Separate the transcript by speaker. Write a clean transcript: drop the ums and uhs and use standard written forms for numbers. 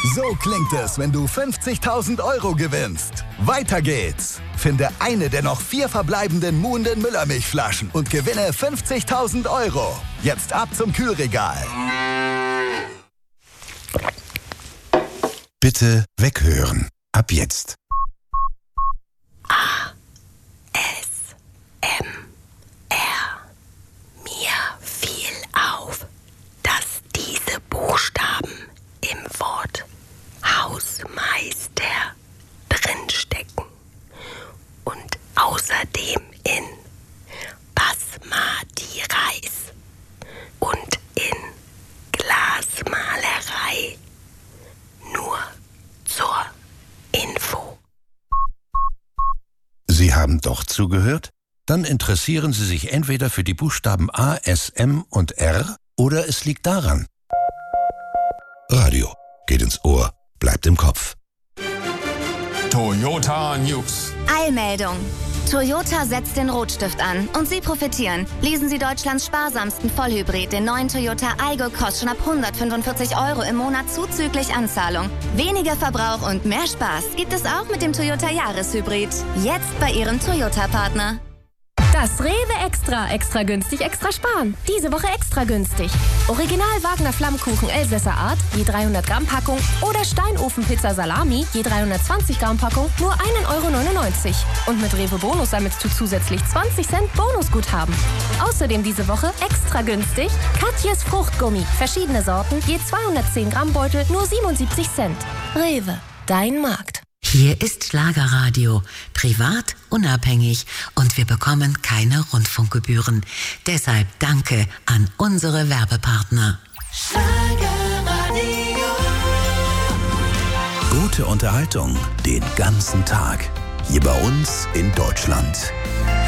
Speaker 1: So klingt es, wenn du 50.000 Euro gewinnst. Weiter geht's. Finde eine der noch 4 verbleibenden Muhnden Müllermilchflaschen und gewinne 50.000 Euro. Jetzt ab zum Kühlregal.
Speaker 2: Bitte weghören. Ab jetzt.
Speaker 3: Mir fiel auf, dass diese Buchstaben im Wort Hausmeister drinstecken und außerdem in Basmati Reis und in Glasmalerei. Nur zur Info.
Speaker 2: Sie haben doch zugehört? Dann interessieren Sie sich entweder für die Buchstaben A, S, M und R oder es liegt daran. Radio geht ins Ohr, bleibt im Kopf.
Speaker 4: Toyota News.
Speaker 5: Eilmeldung. Toyota setzt den Rotstift an und Sie profitieren. Lesen Sie Deutschlands sparsamsten Vollhybrid, den neuen Toyota Aygo, kostet schon ab 145 Euro im Monat zuzüglich Anzahlung. Weniger Verbrauch und mehr Spaß gibt es auch mit dem Toyota Jahreshybrid. Jetzt bei Ihrem Toyota-Partner.
Speaker 6: Das Rewe Extra günstig, extra sparen. Diese Woche extra günstig. Original Wagner Flammkuchen Elsässer Art, je 300 Gramm Packung oder Steinofenpizza Salami, je 320 Gramm Packung, nur 1,99 €. Und mit Rewe Bonus sammelst du zusätzlich 20 Cent Bonusguthaben. Außerdem diese Woche extra günstig Katjes Fruchtgummi, verschiedene Sorten, je 210 Gramm Beutel, nur 77 Cent. Rewe, dein Markt.
Speaker 3: Hier ist Schlagerradio, privat, unabhängig und wir bekommen keine Rundfunkgebühren. Deshalb danke an unsere Werbepartner. Schlagerradio.
Speaker 2: Gute Unterhaltung den ganzen Tag. Hier bei uns in Deutschland.